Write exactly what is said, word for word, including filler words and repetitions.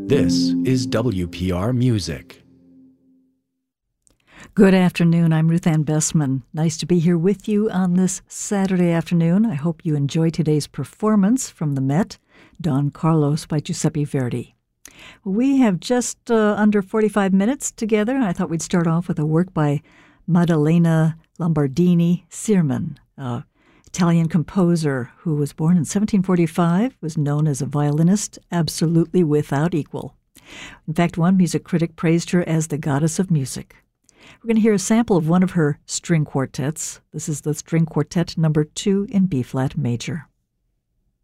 This is W P R Music. Good afternoon. I'm Ruth Ann Bessman. Nice to be here with you on this Saturday afternoon. I hope you enjoy today's performance from the Met, Don Carlos by Giuseppe Verdi. We have just uh, under forty-five minutes together, and I thought we'd start off with a work by Maddalena Lombardini Sirman, uh, Italian composer who was born in seventeen forty-five, was known as a violinist absolutely without equal. In fact, one music critic praised her as the goddess of music. We're going to hear a sample of one of her string quartets. This is the string quartet number two in B-flat major.